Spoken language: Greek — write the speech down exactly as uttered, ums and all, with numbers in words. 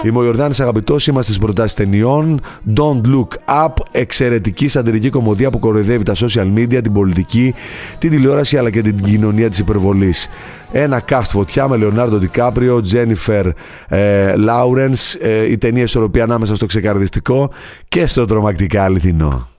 Είμαι ο Ιορδάνης Αγαπητός, είμαστε στις προτάσεις ταινιών. Don't Look Up, εξαιρετική σατιρική κομμωδία που κοροϊδεύει τα social media, την πολιτική, την τηλεόραση αλλά και την κοινωνία της υπερβολής. Ένα cast φωτιά με Λεωνάρντο Ντικάπριο, Τζένιφερ Λάουρενς, η ταινία ισορροπία ανάμεσα στο ξεκαρδιστικό και στο τρομακτικά αληθινό.